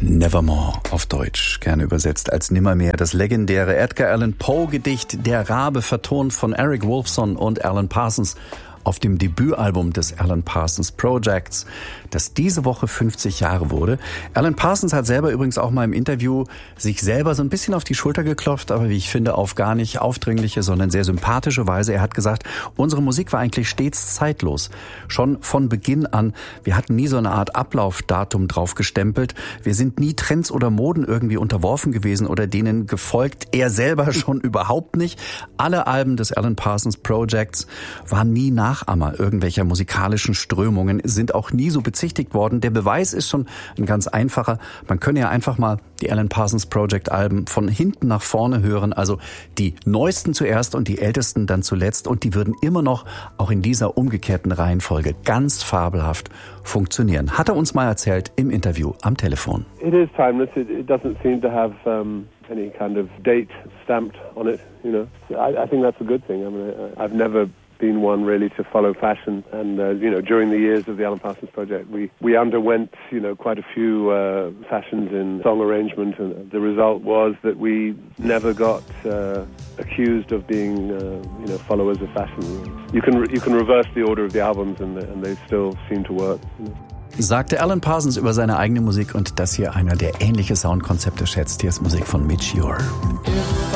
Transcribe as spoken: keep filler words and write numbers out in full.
Nevermore auf Deutsch, gerne übersetzt als Nimmermehr. Das legendäre Edgar Allan Poe-Gedicht Der Rabe, vertont von Eric Wolfson und Alan Parsons auf dem Debütalbum des Alan Parsons Projects, das diese Woche fünfzig Jahre wurde. Alan Parsons hat selber übrigens auch mal im Interview sich selber so ein bisschen auf die Schulter geklopft, aber wie ich finde, auf gar nicht aufdringliche, sondern sehr sympathische Weise. Er hat gesagt, unsere Musik war eigentlich stets zeitlos. Schon von Beginn an. Wir hatten nie so eine Art Ablaufdatum drauf gestempelt. Wir sind nie Trends oder Moden irgendwie unterworfen gewesen oder denen gefolgt. Er selber schon überhaupt nicht. Alle Alben des Alan Parsons Projects waren nie nach Nachahmer irgendwelcher musikalischen Strömungen, sind auch nie so bezichtigt worden. Der Beweis ist schon ein ganz einfacher. Man könne ja einfach mal die Alan Parsons Project Alben von hinten nach vorne hören, also die neuesten zuerst und die ältesten dann zuletzt, und die würden immer noch, auch in dieser umgekehrten Reihenfolge, ganz fabelhaft funktionieren. Hat er uns mal erzählt im Interview am Telefon. It is timeless. It, it doesn't seem to have um, any kind of date stamped on it, you know. I, I think that's a good thing. I mean, I, I've never been one really to follow fashion, and uh, you know, during the years of the Alan Parsons Project, we we underwent you know quite a few uh, fashions in song arrangement, and the result was that we never got uh, accused of being uh, you know followers of fashion. You can you can reverse the order of the albums, and and they still seem to work. You know. Sagte Alan Parsons über seine eigene Musik, und das hier einer, der ähnliche Soundkonzepte schätzt. Hier ist Musik von Midge Ure.